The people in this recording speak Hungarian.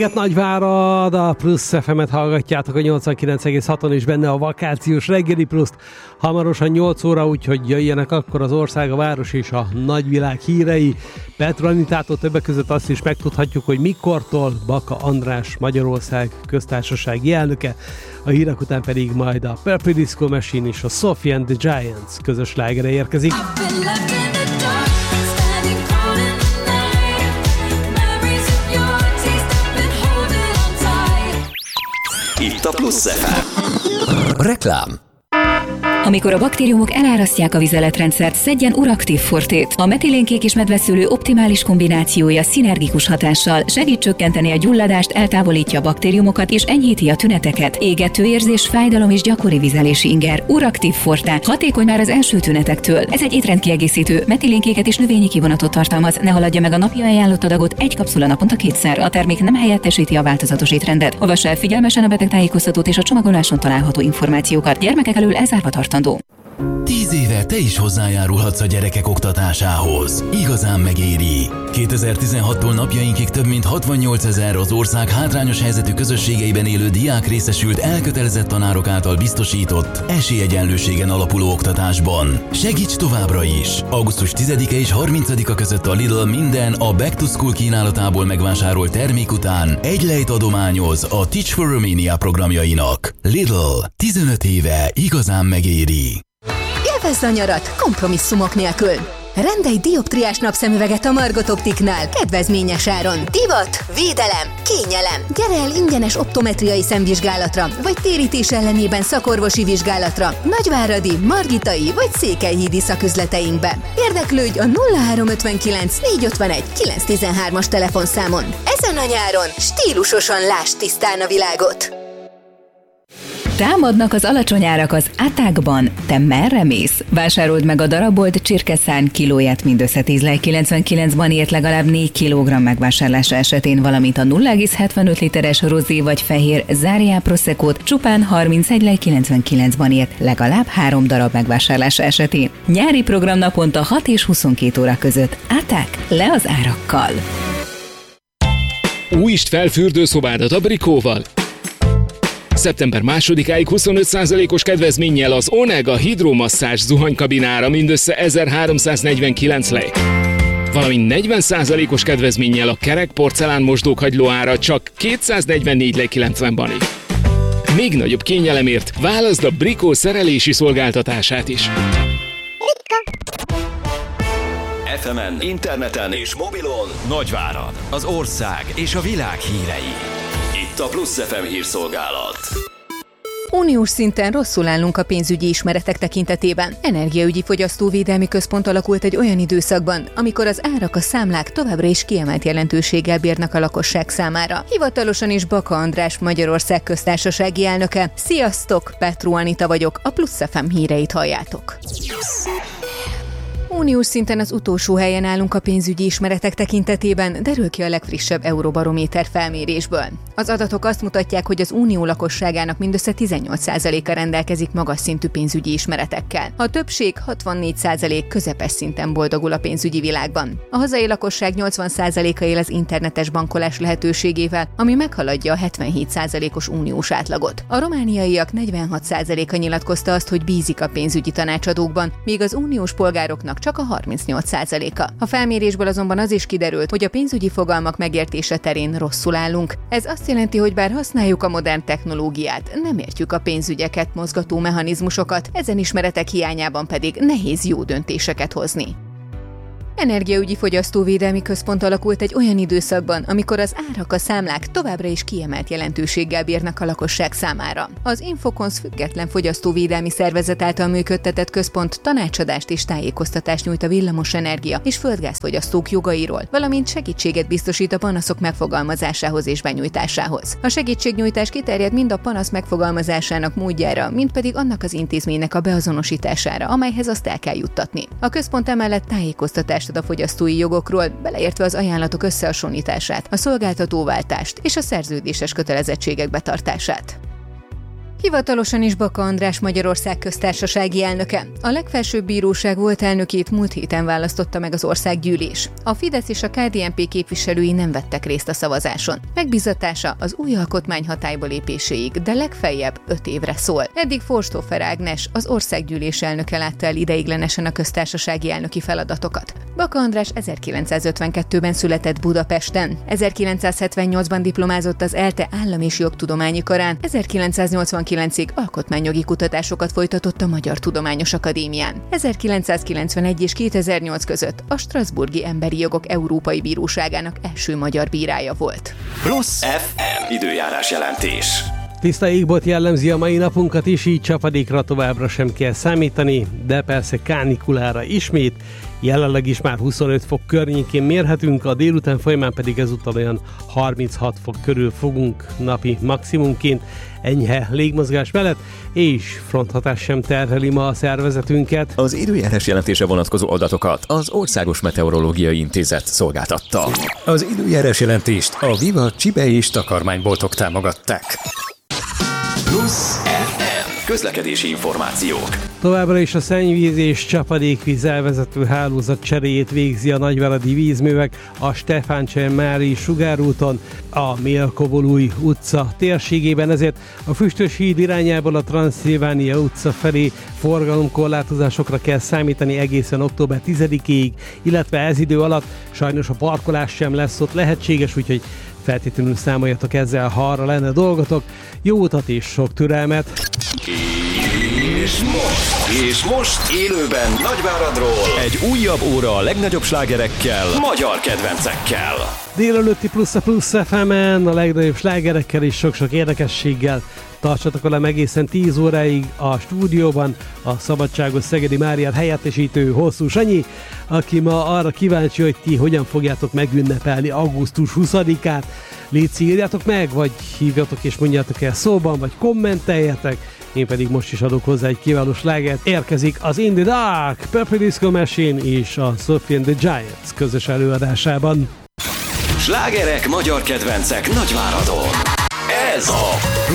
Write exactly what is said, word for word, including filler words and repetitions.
Nagyvárad, a Plusz ef emet hallgatjátok a nyolcvankilenc egész haton és benne a vakációs reggeli pluszt. Hamarosan nyolc óra, úgyhogy jöjjenek akkor az ország, a város és a nagyvilág hírei. Petru Anitától többek között azt is megtudhatjuk, hogy mikortól Baka András Magyarország köztársasági elnöke. A hírek után pedig majd a Purple Disco Machine és a Sophie and the Giants közös slágere érkezik. Itt a Plusz ef em. Reklám. Amikor a baktériumok elárasztják a vizeletrendszert, szedjen Uraktív Fortét. A metilénkék és medveszőlő optimális kombinációja szinergikus hatással segít csökkenteni a gyulladást, eltávolítja a baktériumokat és enyhíti a tüneteket. Égető érzés, fájdalom és gyakori vizelési inger. Uraktív Forte. Hatékony már az első tünetektől. Ez egy étrendkiegészítő, metilénkéket és növényi kivonatot tartalmaz. Ne haladja meg a napi ajánlott adagot, egy kapszula naponta kétszer. A termék nem helyettesíti a változatos étrendet. Olvassa el figyelmesen a betegtájékoztatót és a csomagoláson található információkat. Gyermekek elől elzárva tartandó. Tíz éve te is hozzájárulhatsz a gyerekek oktatásához. Igazán megéri. kétezer-tizenhattól napjainkig több mint hatvannyolcezer az ország hátrányos helyzetű közösségeiben élő diák részesült elkötelezett tanárok által biztosított esélyegyenlőségen alapuló oktatásban. Segíts továbbra is! augusztus tizedike és harmincadika között a Lidl minden a Back to School kínálatából megvásárolt termék után egy lejt adományoz a Teach for Romania programjainak. Lidl, tizenöt éve igazán megéri. Élvezd a nyarat kompromisszumok nélkül! Rendelj dioptriás napszemüveget a Margot Optiknál kedvezményes áron. Divat, védelem, kényelem. Gyere el ingyenes optometriai szemvizsgálatra, vagy térítés ellenében szakorvosi vizsgálatra Nagyváradi, Margitai vagy Székelyhídi szaküzleteinkbe. Érdeklődj a nulla három ötvenkilenc négyszázötvenegy kilencszáztizenhármas telefonszámon. Ezen a nyáron stílusosan lásd tisztán a világot. Támadnak az alacsony árak az Attackban. Te merre mész? Vásárold meg a darabolt csirkeszárny kilóját mindössze tíz lej kilencvenkilencben ért legalább négy kilogramm megvásárlása esetén, valamint a nulla egész hetvenöt literes rozé vagy fehér Záriá Proseccót csupán harmincegy lej kilencvenkilencben ért legalább három darab megvásárlása esetén. Nyári program naponta hat és huszonkét óra között. Attack, le az árakkal! Újítsd fel fürdőszobádat a Brikóval! szeptember másodikáig huszonöt százalékos kedvezménnyel az Onega hidromasszázs zuhanykabinára mindössze ezerháromszáznegyvenkilenc lej. Valamint negyven százalékos kedvezménnyel a kerek porcelán mosdókagyló ára csak kétszáznegyvennégy lej kilencven bani. Még nagyobb kényelemért válaszd a Brikó szerelési szolgáltatását is. ef emen, interneten és mobilon Nagyvárad, az ország és a világ hírei. Itt a Plusz ef em hírszolgálat. Uniós szinten rosszul állunk a pénzügyi ismeretek tekintetében. Energiaügyi Fogyasztóvédelmi Központ alakult egy olyan időszakban, amikor az árak, a számlák továbbra is kiemelt jelentőséggel bírnak a lakosság számára. Hivatalosan is Baka András Magyarország köztársasági elnöke. Sziasztok, Petru Anita vagyok, a Plusz ef em híreit halljátok. Uniós szinten az utolsó helyen állunk a pénzügyi ismeretek tekintetében, derül ki a legfrissebb Euróbarométer felmérésből. Az adatok azt mutatják, hogy az unió lakosságának mindössze tizennyolc százaléka rendelkezik magas szintű pénzügyi ismeretekkel. A többség hatvannégy százalék közepes szinten boldogul a pénzügyi világban. A hazai lakosság nyolcvan százaléka él az internetes bankolás lehetőségével, ami meghaladja a hetvenhét százalékos uniós átlagot. A romániaiak negyvenhat százaléka nyilatkozta azt, hogy bízik a pénzügyi tanácsadókban, míg az uniós polgároknak csak a harmincnyolc százaléka. A felmérésből azonban az is kiderült, hogy a pénzügyi fogalmak megértése terén rosszul állunk. Ez azt jelenti, hogy bár használjuk a modern technológiát, nem értjük a pénzügyeket, mozgató mechanizmusokat, ezen ismeretek hiányában pedig nehéz jó döntéseket hozni. Energiaügyi Fogyasztóvédelmi Központ alakult egy olyan időszakban, amikor az árak, a számlák továbbra is kiemelt jelentőséggel bírnak a lakosság számára. Az Infokonz független fogyasztóvédelmi szervezet által működtetett központ tanácsadást és tájékoztatást nyújt a villamosenergia és földgázfogyasztók jogairól, valamint segítséget biztosít a panaszok megfogalmazásához és benyújtásához. A segítségnyújtás kiterjed mind a panasz megfogalmazásának módjára, mind pedig annak az intézménynek a beazonosítására, amelyhez azt el kell juttatni. A központ emellett tájékoztatást ad a fogyasztói jogokról, beleértve az ajánlatok összehasonlítását, a szolgáltatóváltást és a szerződéses kötelezettségek betartását. Hivatalosan is Baka András Magyarország köztársasági elnöke. A legfelsőbb bíróság volt elnökét múlt héten választotta meg az országgyűlés. A Fidesz és a ká dé en pé képviselői nem vettek részt a szavazáson. Megbízatása az új alkotmány hatályba lépéséig, de legfeljebb öt évre szól. Eddig Forstófer Ágnes, az országgyűlés elnöke látta el ideiglenesen a köztársasági elnöki feladatokat. Baka András ezerkilencszázötvenkettőben született Budapesten. ezerkilencszázhetvennyolcban diplomázott az ELTE Állam- és Jogtudományi Karán, ezerkilencszáznyolcvankilencig alkotmányjogi kutatásokat folytatott a Magyar Tudományos Akadémián. ezerkilencszázkilencvenegy és kétezer-nyolc között a Strasbourgi Emberi Jogok Európai Bíróságának első magyar bírája volt. Plusz ef em időjárás jelentés. Tiszta égbolt jellemzi a mai napunkat is, így csapadékra továbbra sem kell számítani, de persze kánikulára ismét. Jelenleg is már huszonöt fok környékén mérhetünk, a délután folyamán pedig ezúttal olyan harminchat fok körül fogunk napi maximumként, enyhe légmozgás mellett, és fronthatás sem terheli ma a szervezetünket. Az időjárás jelentése vonatkozó adatokat az Országos Meteorológiai Intézet szolgáltatta. Az időjárás jelentést a Viva Csibe és takarmányboltok támogatták. Plusz ef em közlekedési információk. Továbbra is a szennyvíz és csapadékvíz elvezető hálózat cseréjét végzi a Nagyváradi Vízművek a Stefáncser-Mári sugárúton, a Mélkovolúj utca térségében, ezért a Füstös híd irányából a Transzilvánia utca felé forgalomkorlátozásokra kell számítani egészen október tizedikéig, illetve ez idő alatt sajnos a parkolás sem lesz ott lehetséges, úgyhogy feltétlenül számoljatok ezzel, ha arra lenne dolgotok. Jó utat és sok türelmet! És most, és most élőben Nagyváradról egy újabb óra a legnagyobb slágerekkel, magyar kedvencekkel. Délelőtti Plusz a Plusz ef emen a legnagyobb slágerekkel és sok-sok érdekességgel. Tartsatok velem egészen tíz óráig a stúdióban a szabadságos Szegedi Máriát helyettesítő Hosszú Sanyi, aki ma arra kíváncsi, hogy ti hogyan fogjátok megünnepelni augusztus huszadikát. Légy, írjátok meg, vagy hívjatok és mondjátok el szóban, vagy kommenteljetek. Én pedig most is adok hozzá egy kiváló slágert. Érkezik az In the Dark, Purple Disco Machine és a Sophie and the Giants közös előadásában. Slágerek, magyar kedvencek Nagyváradon. Ez a